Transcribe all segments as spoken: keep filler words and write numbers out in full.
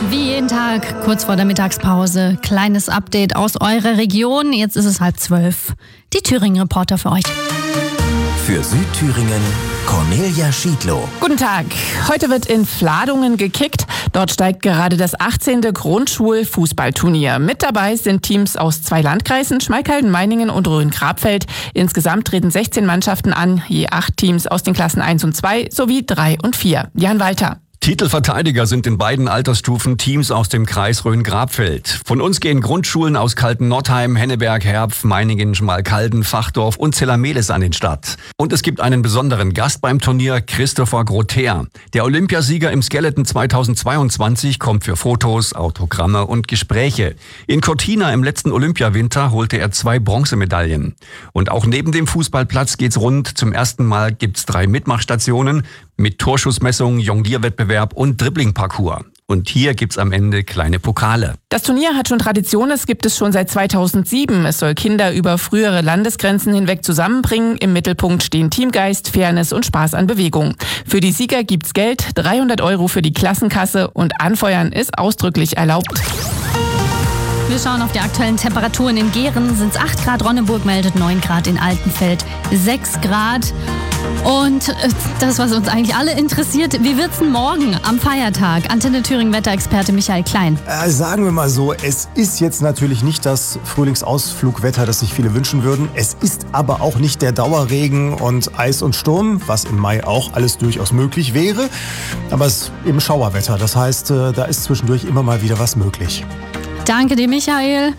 Wie jeden Tag, kurz vor der Mittagspause, kleines Update aus eurer Region. Jetzt ist es halb zwölf. Die Thüringen-Reporter für euch. Für Südthüringen, Cornelia Schiedlow. Guten Tag. Heute wird in Fladungen gekickt. Dort steigt gerade das achtzehnte Grundschul-Fußballturnier. Mit dabei sind Teams aus zwei Landkreisen, Schmalkalden, Meiningen und Rhön-Grabfeld. Insgesamt treten sechzehn Mannschaften an, je acht Teams aus den Klassen eins und zwei sowie drei und vier. Jan Walter. Titelverteidiger sind in beiden Altersstufen Teams aus dem Kreis Rhön-Grabfeld. Von uns gehen Grundschulen aus Kalten-Nordheim, Henneberg, Herpf, Meiningen, Schmalkalden, Fachdorf und Zellermelis an den Start. Und es gibt einen besonderen Gast beim Turnier, Christopher Grother. Der Olympiasieger im Skeleton zweitausendzweiundzwanzig kommt für Fotos, Autogramme und Gespräche. In Cortina im letzten Olympiawinter holte er zwei Bronzemedaillen. Und auch neben dem Fußballplatz geht's rund. Zum ersten Mal gibt's drei Mitmachstationen mit Torschussmessung, Jonglierwettbewerb und Dribbling-Parcours. Und hier gibt's am Ende kleine Pokale. Das Turnier hat schon Tradition, es gibt es schon seit zweitausendsieben. Es soll Kinder über frühere Landesgrenzen hinweg zusammenbringen. Im Mittelpunkt stehen Teamgeist, Fairness und Spaß an Bewegung. Für die Sieger gibt's Geld, dreihundert Euro für die Klassenkasse und Anfeuern ist ausdrücklich erlaubt. Wir schauen auf die aktuellen Temperaturen. In Gehren sind es acht Grad, Ronneburg meldet neun Grad, in Altenfeld sechs Grad. Und das, was uns eigentlich alle interessiert, wie wird's denn morgen am Feiertag? Antenne Thüringen Wetterexperte Michael Klein. Äh, sagen wir mal so, es ist jetzt natürlich nicht das Frühlingsausflugwetter, das sich viele wünschen würden. Es ist aber auch nicht der Dauerregen und Eis und Sturm, was im Mai auch alles durchaus möglich wäre. Aber es ist eben Schauerwetter, das heißt, äh, da ist zwischendurch immer mal wieder was möglich. Danke dir, Michael.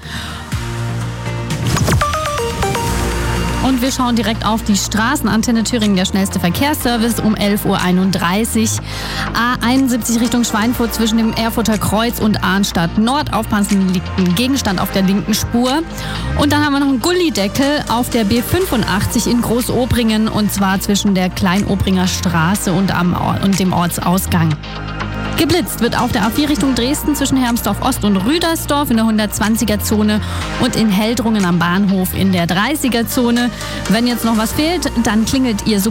Und wir schauen direkt auf die Straßen. Antenne Thüringen, der schnellste Verkehrsservice um elf Uhr einunddreißig. A einundsiebzig Richtung Schweinfurt zwischen dem Erfurter Kreuz und Arnstadt Nord. Aufpassen, liegt ein Gegenstand auf der linken Spur. Und dann haben wir noch einen Gullideckel auf der B fünfundachtzig in Großobringen. Und zwar zwischen der Kleinobringer Straße und, am, und dem Ortsausgang. Geblitzt wird auf der A vier Richtung Dresden zwischen Hermsdorf Ost und Rüdersdorf in der hundertzwanziger Zone und in Heldrungen am Bahnhof in der dreißiger Zone. Wenn jetzt noch was fehlt, dann klingelt ihr